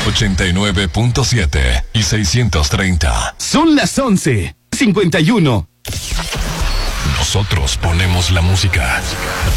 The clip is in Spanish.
89.7 y 630. Son las 11:51. Nosotros ponemos la música.